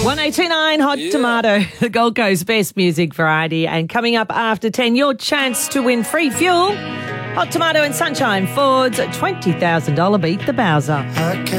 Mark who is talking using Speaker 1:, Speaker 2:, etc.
Speaker 1: 102.9 Hot Tomato, the Gold Coast best music variety. And coming up after 10, your chance to win free fuel. Hot Tomato and Sunshine Ford's $20,000 Beat the Bowser.